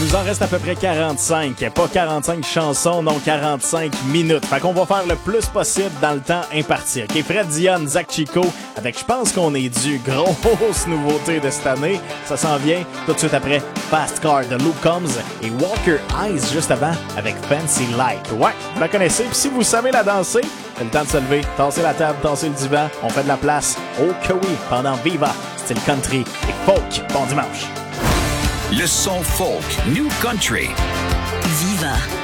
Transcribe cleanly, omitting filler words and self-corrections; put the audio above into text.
nous en reste à peu près 45. Pas 45 chansons, non 45 minutes. Fait qu'on va faire le plus possible dans le temps imparti. OK, Fred Dion, Zach Chico, avec Je pense qu'on est dû. Grosse nouveauté de cette année. Ça s'en vient tout de suite après Fast Car de Luke Combs et Walker Eyes juste avant avec Fancy Light. Ouais, vous la connaissez. Puis si vous savez la danser, c'est le temps de se lever, tasser la table, tasser le divan. On fait de la place au que oui pendant Viva, style country et folk. Bon dimanche. Le son folk New Country. Viva.